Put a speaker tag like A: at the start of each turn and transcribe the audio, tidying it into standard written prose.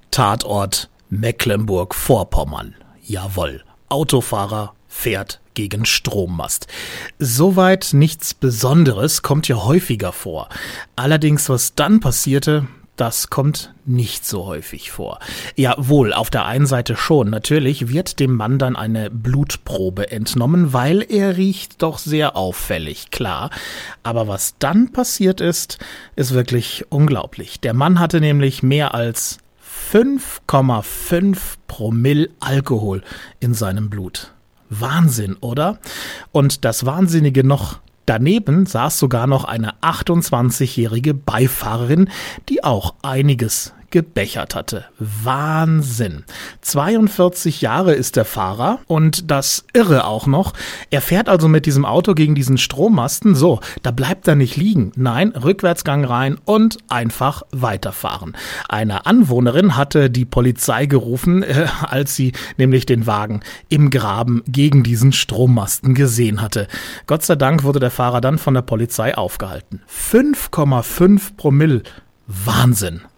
A: Tatort Mecklenburg-Vorpommern. Jawohl, Autofahrer fährt gegen Strommast. Soweit nichts Besonderes, kommt ja häufiger vor. Allerdings, was dann passierte, das kommt nicht so häufig vor. Jawohl, auf der einen Seite schon. Natürlich wird dem Mann dann eine Blutprobe entnommen, weil er riecht doch sehr auffällig, klar. Aber was dann passiert ist wirklich unglaublich. Der Mann hatte nämlich mehr als 5,5 Promille Alkohol in seinem Blut. Wahnsinn, oder? Und das Wahnsinnige noch: daneben saß sogar noch eine 28-jährige Beifahrerin, die auch einiges gebechert hatte. Wahnsinn. 42 Jahre ist der Fahrer und das Irre auch noch. Er fährt also mit diesem Auto gegen diesen Strommasten. So, da bleibt er nicht liegen. Nein, Rückwärtsgang rein und einfach weiterfahren. Eine Anwohnerin hatte die Polizei gerufen, als sie nämlich den Wagen im Graben gegen diesen Strommasten gesehen hatte. Gott sei Dank wurde der Fahrer dann von der Polizei aufgehalten. 5,5 Promille. Wahnsinn.